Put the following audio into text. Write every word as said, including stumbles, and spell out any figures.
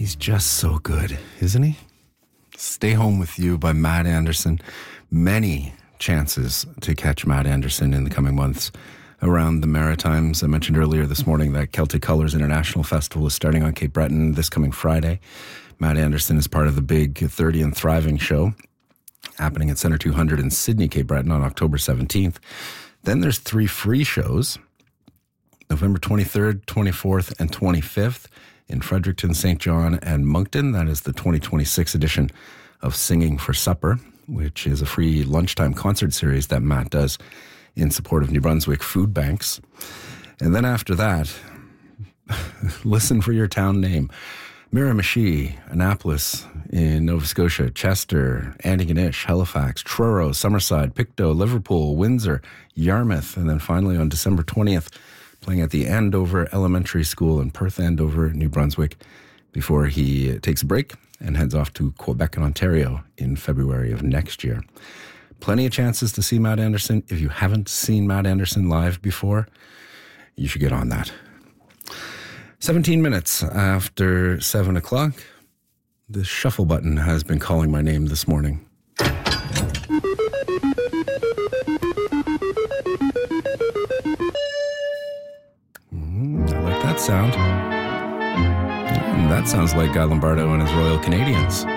He's just so good, isn't he? Stay Home With You by Matt Anderson. Many chances to catch Matt Anderson in the coming months around the Maritimes. I mentioned earlier this morning that Celtic Colours International Festival is starting on Cape Breton this coming Friday. Matt Anderson is part of the big thirty and Thriving show happening at Centre two hundred in Sydney, Cape Breton on October seventeenth. Then there's three free shows, November twenty-third, twenty-fourth, and twenty-fifth in Fredericton, Saint John, and Moncton. That is the twenty twenty-six edition of Singing for Supper, which is a free lunchtime concert series that Matt does in support of New Brunswick food banks. And then after that, listen for your town name. Miramichi, Annapolis in Nova Scotia, Chester, Antigonish, Halifax, Truro, Summerside, Pictou, Liverpool, Windsor, Yarmouth, and then finally on December twentieth, playing at the Andover Elementary School in Perth, Andover, New Brunswick, before he takes a break and heads off to Quebec and Ontario in February of next year. Plenty of chances to see Matt Anderson. If you haven't seen Matt Anderson live before, you should get on that. seventeen minutes after seven o'clock, the shuffle button has been calling my name this morning. Mm, I like that sound. And that sounds like Guy Lombardo and his Royal Canadians.